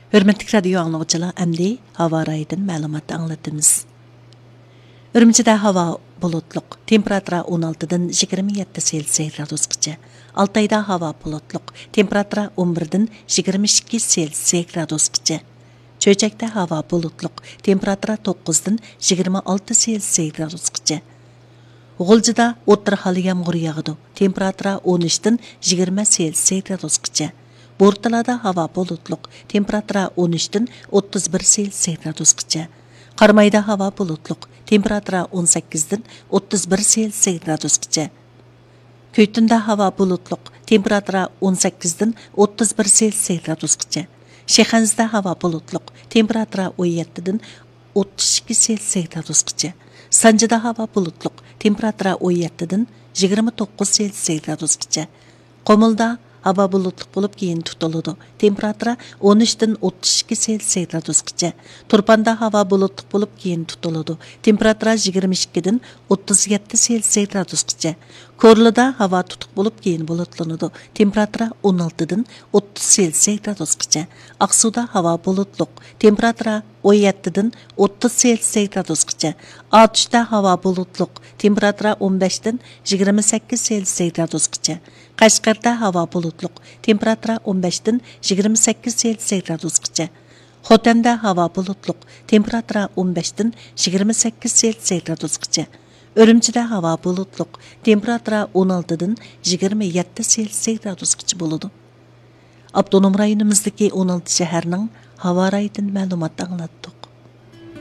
Hürmetlik radyo anlıqçılar, əmdi hava rayıdan məlumat anlatımız. Ürümçide hava bulutluq, temperatura 16-dan 27 Selsiy gradusgacha. Altayda hava bulutluq, temperatura 11-dan 22 Selsiy gradusgacha. Çöçekdə hava bulutluq, temperatura 9-dan 26 Selsiy gradusgacha. G'uljida o'ttir hali yağmur yağıdı, temperatura 13-dan 20 Selsiy gradusgacha. Bortalada hava bulutluq, temperatura 13-dan 31 Selsiy gradusgacha. Qarmayda hava bulutluq, temperatura 18-dan 31 Selsiy gradusgacha. Köytunda hava bulutluq, temperatura 18-dan 31 Selsiy gradusgacha. Şexanzda hava bulutluq, temperatura 17-dan 32 Selsiy gradusgacha. Sanjida hava bulutluq, temperatura 17-dan 29 Selsiy gradusgacha. Qomulda hava bulutluq bo'lib keyin tutiladi. Temperatura 13-dan 32 Selsiy gradusgacha. Turpanda hava bulutluq bo'lib keyin tutiladi. Temperatura 22-dan 37 Selsiy gradusgacha. Korlida hava tutuq bo'lib keyin bulutlanadi. Temperatura 16-dan 30 Selsiy gradusgacha. Aqsuda hava bulutluq. Temperatura 17-dan 30 Selsiy gradusgacha. Atishda hava bulutluq. Temperatura 15-dan 28 Selsiy gradusgacha. Qashqarda hava bulutluq. Temperatura 15-dan 28 Selsiy gradusgacha. Xotanda hava bulutluq. Temperatura 15-dan 28 Selsiy gradusgacha. Ürümchida hava bulutluq. Temperatura 16-dan 27 Selsiy gradusgacha bo'ladi. Abdunum rayonimizdagi 16 shaharning havo rayidan ma'lumot anglatdik.